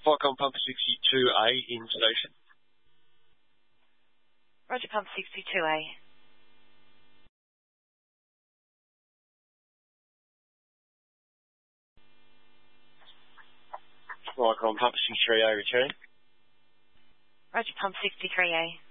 Vicon Pump 62A in station. Roger, Pump 62A. Vicon Pump 63A returning. Roger, Pump 63A.